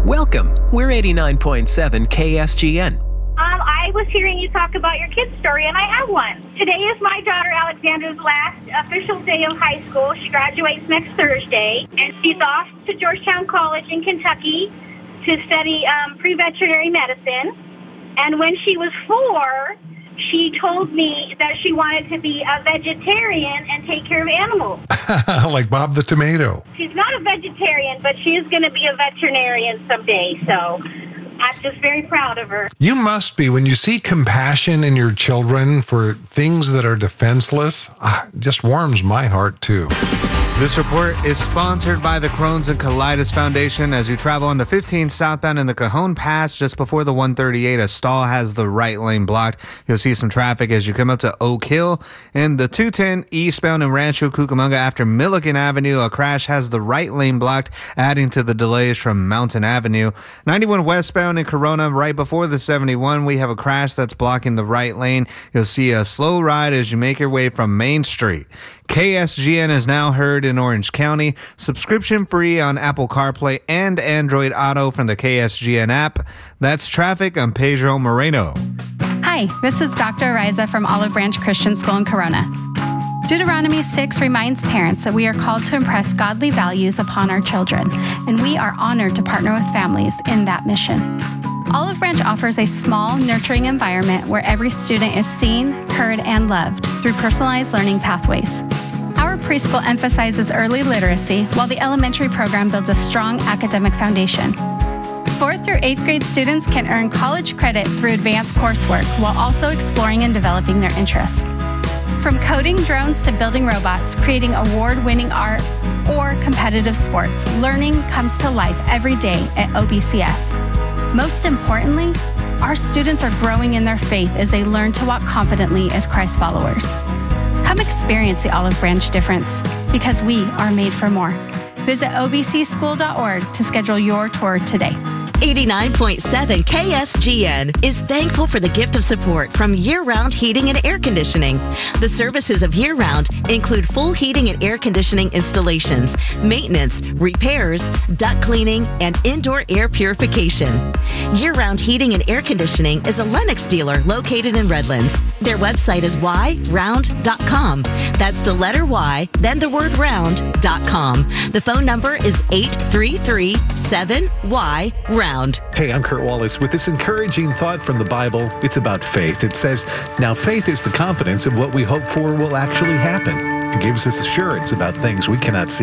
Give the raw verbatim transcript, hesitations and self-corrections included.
Welcome. We're eighty-nine point seven K S G N. Um, I was hearing you talk about your kid's story, and I have one. Today is my daughter Alexandra's last official day of high school. She graduates next Thursday, and she's off to Georgetown College in Kentucky to study um, pre-veterinary medicine. And when she was four, she told me that she wanted to be a vegetarian and take care of animals. Like Bob the Tomato. She's not a vegetarian, but she is going to be a veterinarian someday, so I'm just very proud of her. You must be. When you see compassion in your children for things that are defenseless, ah, it just warms my heart too. This report is sponsored by the Crohn's and Colitis Foundation. As you travel on the fifteen southbound in the Cajon Pass, just before the one thirty-eight, a stall has the right lane blocked. You'll see some traffic as you come up to Oak Hill. And the two ten eastbound in Rancho Cucamonga after Milliken Avenue, a crash has the right lane blocked, adding to the delays from Mountain Avenue. ninety-one westbound in Corona, right before the seventy-one, we have a crash that's blocking the right lane. You'll see a slow ride as you make your way from Main Street. K S G N is now heard in Orange County, subscription free on Apple CarPlay and Android Auto from the K S G N app. That's traffic. I'm Pedro Moreno. Hi, this is Doctor Ariza from Olive Branch Christian School in Corona. Deuteronomy six reminds parents that we are called to impress godly values upon our children, and we are honored to partner with families in that mission. Olive Branch offers a small, nurturing environment where every student is seen, heard, and loved through personalized learning pathways. Our preschool emphasizes early literacy, while the elementary program builds a strong academic foundation. Fourth through eighth grade students can earn college credit through advanced coursework while also exploring and developing their interests. From coding drones to building robots, creating award-winning art, or competitive sports, learning comes to life every day at O B C S. Most importantly, our students are growing in their faith as they learn to walk confidently as Christ followers. Come experience the Olive Branch difference, because we are made for more. Visit O B C school dot org to schedule your tour today. eighty-nine point seven K S G N is thankful for the gift of support from Year Round Heating and Air Conditioning. The services of Year Round include full heating and air conditioning installations, maintenance, repairs, duct cleaning, and indoor air purification. Year Round Heating and Air Conditioning is a Lennox dealer located in Redlands. Their website is y round dot com. That's the letter Y, then the word round dot com. The phone number is eight three three seven Y round. Hey, I'm Kurt Wallace with this encouraging thought from the Bible. It's about faith. It says, now faith is the confidence of what we hope for will actually happen. It gives us assurance about things we cannot see.